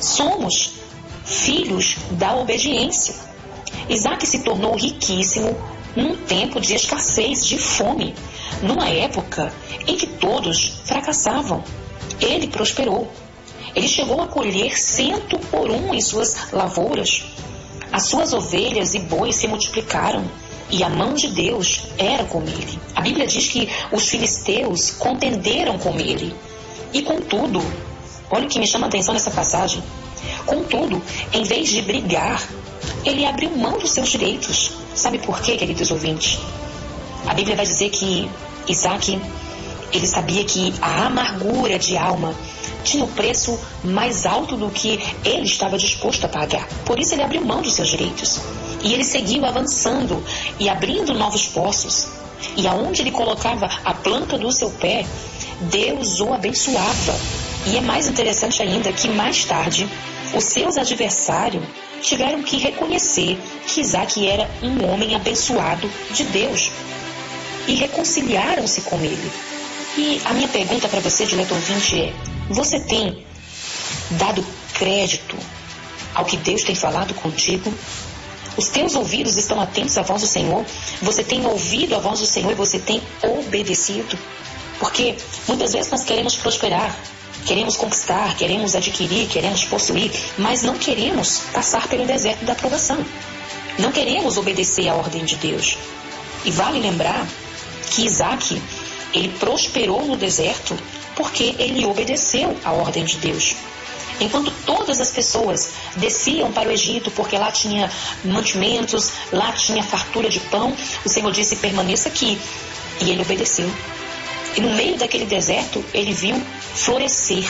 Somos filhos da obediência. Isaac se tornou riquíssimo num tempo de escassez, de fome, numa época em que todos fracassavam. Ele prosperou. Ele chegou a colher 100 por 1 em suas lavouras. As suas ovelhas e bois se multiplicaram e a mão de Deus era com ele. A Bíblia diz que os filisteus contenderam com ele. E contudo, olha o que me chama a atenção nessa passagem. Contudo, em vez de brigar, ele abriu mão dos seus direitos. Sabe por quê, queridos ouvintes? A Bíblia vai dizer que Isaac, ele sabia que a amargura de alma tinha o preço mais alto do que ele estava disposto a pagar. Por isso ele abriu mão dos seus direitos. E ele seguiu avançando e abrindo novos poços. E aonde ele colocava a planta do seu pé, Deus o abençoava. E é mais interessante ainda que mais tarde, os seus adversários tiveram que reconhecer que Isaac era um homem abençoado de Deus. E reconciliaram-se com ele. E a minha pergunta para você, dileto ouvinte, é: você tem dado crédito ao que Deus tem falado contigo? Os teus ouvidos estão atentos à voz do Senhor? Você tem ouvido a voz do Senhor e você tem obedecido? Porque muitas vezes nós queremos prosperar, queremos conquistar, queremos adquirir, queremos possuir, mas não queremos passar pelo deserto da provação. Não queremos obedecer à ordem de Deus. E vale lembrar que Isaac, ele prosperou no deserto porque ele obedeceu à ordem de Deus. Enquanto todas as pessoas desciam para o Egito porque lá tinha mantimentos, lá tinha fartura de pão, o Senhor disse: permaneça aqui. E ele obedeceu. E no meio daquele deserto, ele viu florescer.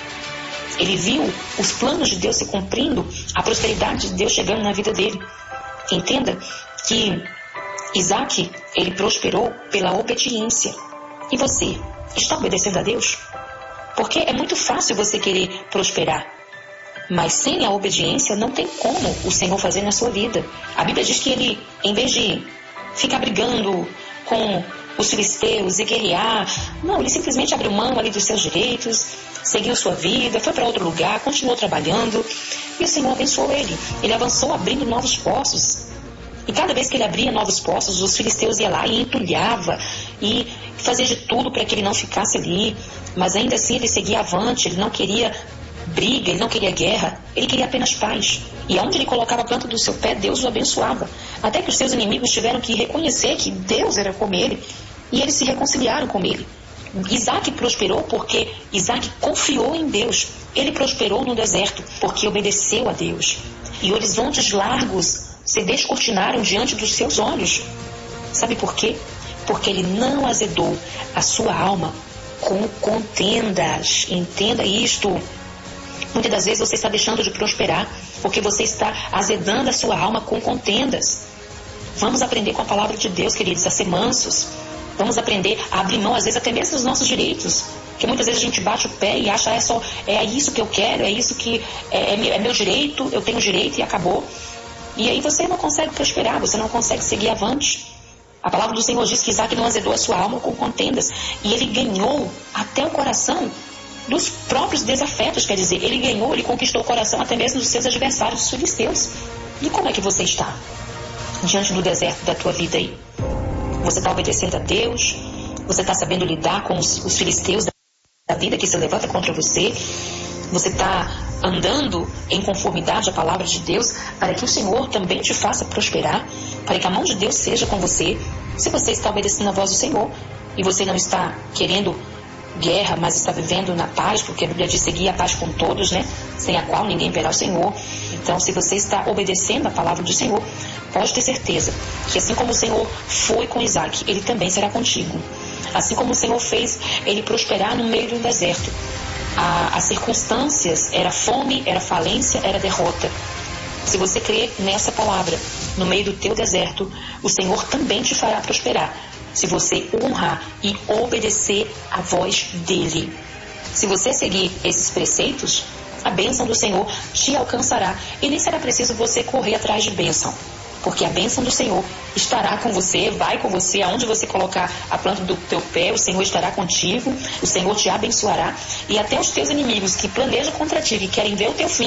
Ele viu os planos de Deus se cumprindo, a prosperidade de Deus chegando na vida dele. Entenda que Isaac, ele prosperou pela obediência. E você, está obedecendo a Deus? Porque é muito fácil você querer prosperar, mas sem a obediência não tem como o Senhor fazer na sua vida. A Bíblia diz que ele, em vez de ficar brigando com os filisteus e guerrear, não, ele simplesmente abriu mão ali dos seus direitos, seguiu sua vida, foi para outro lugar, continuou trabalhando, e o Senhor abençoou ele. Ele avançou abrindo novos poços. E cada vez que ele abria novos poços, os filisteus iam lá e entulhava e fazia de tudo para que ele não ficasse ali. Mas ainda assim ele seguia avante, ele não queria briga, ele não queria guerra, ele queria apenas paz. E onde ele colocava a planta do seu pé, Deus o abençoava. Até que os seus inimigos tiveram que reconhecer que Deus era com ele e eles se reconciliaram com ele. Isaac prosperou porque Isaac confiou em Deus. Ele prosperou no deserto porque obedeceu a Deus. E horizontes largos se descortinaram diante dos seus olhos. Sabe por quê? Porque ele não azedou a sua alma com contendas. Entenda isto. Muitas das vezes você está deixando de prosperar porque você está azedando a sua alma com contendas. Vamos aprender com a palavra de Deus, queridos, a ser mansos. Vamos aprender a abrir mão, às vezes até mesmo dos nossos direitos. Porque muitas vezes a gente bate o pé e acha é isso que eu quero, é isso que é meu direito, eu tenho direito e acabou. E aí você não consegue prosperar, você não consegue seguir avante. A palavra do Senhor diz que Isaac não azedou a sua alma com contendas. E ele ganhou até o coração dos próprios desafetos, quer dizer, ele conquistou o coração até mesmo dos seus adversários, os filisteus. E como é que você está diante do deserto da tua vida aí? Você está obedecendo a Deus? Você está sabendo lidar com os filisteus da vida que se levanta contra você? Você está andando em conformidade à palavra de Deus para que o Senhor também te faça prosperar, para que a mão de Deus seja com você? Se você está obedecendo a voz do Senhor e você não está querendo guerra, mas está vivendo na paz, porque a Bíblia diz: seguir a paz com todos, né? Sem a qual ninguém verá o Senhor. Então, se você está obedecendo a palavra do Senhor, pode ter certeza que assim como o Senhor foi com Isaac, ele também será contigo. Assim como o Senhor fez ele prosperar no meio do deserto. As circunstâncias, era fome, era falência, era derrota. Se você crer nessa palavra, no meio do teu deserto, o Senhor também te fará prosperar, se você honrar e obedecer a voz dele. Se você seguir esses preceitos, a bênção do Senhor te alcançará. E nem será preciso você correr atrás de bênção, porque a bênção do Senhor estará com você, vai com você, aonde você colocar a planta do teu pé, o Senhor estará contigo, o Senhor te abençoará, e até os teus inimigos que planejam contra ti, que querem ver o teu fim,